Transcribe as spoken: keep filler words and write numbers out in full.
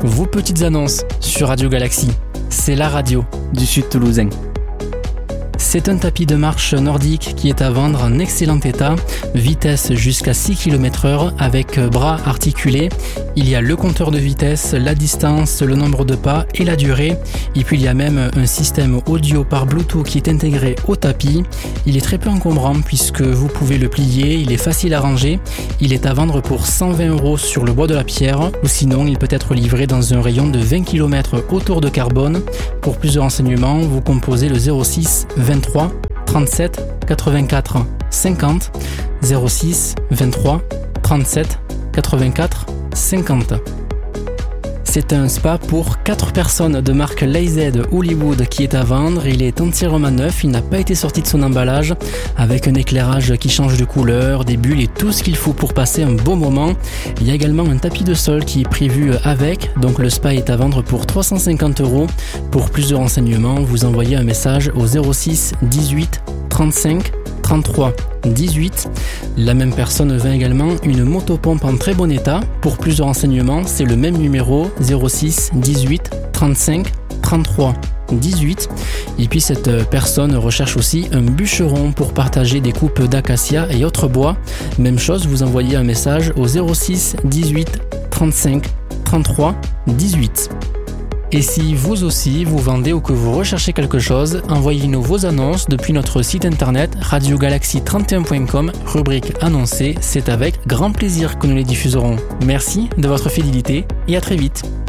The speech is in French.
vos petites annonces sur Radio Galaxy. C'est la radio du Sud Toulousain. C'est un tapis de marche nordique qui est à vendre en excellent état, vitesse jusqu'à six kilomètres heure avec bras articulés. Il y a le compteur de vitesse, la distance, le nombre de pas et la durée. Et puis il y a même un système audio par Bluetooth qui est intégré au tapis. Il est très peu encombrant puisque vous pouvez le plier, il est facile à ranger. Il est à vendre pour cent vingt euros sur le bois de la Pierre ou sinon il peut être livré dans un rayon de vingt kilomètres autour de Carbone. Pour plus de renseignements, vous composez le zéro six vingt-trois trente-sept quatre-vingt-quatre cinquante zéro six vingt-trois trente-sept quatre-vingt-quatre cinquante. C'est un spa pour quatre personnes de marque Lazy Hollywood qui est à vendre. Il est entièrement neuf, il n'a pas été sorti de son emballage, avec un éclairage qui change de couleur, des bulles et tout ce qu'il faut pour passer un bon moment. Il y a également un tapis de sol qui est prévu avec, donc le spa est à vendre pour trois cent cinquante euros. Pour plus de renseignements, vous envoyez un message au zéro six dix-huit trente-cinq trente-trois dix-huit. La même personne vend également une motopompe en très bon état. Pour plus de renseignements, c'est le même numéro zéro six dix-huit trente-cinq trente-trois dix-huit. Et puis cette personne recherche aussi un bûcheron pour partager des coupes d'acacia et autres bois. Même chose, vous envoyez un message au zéro six dix-huit trente-cinq trente-trois dix-huit. Et si vous aussi vous vendez ou que vous recherchez quelque chose, envoyez-nous vos annonces depuis notre site internet radio galaxy trente et un point com, rubrique annoncée. C'est avec grand plaisir que nous les diffuserons. Merci de votre fidélité et à très vite.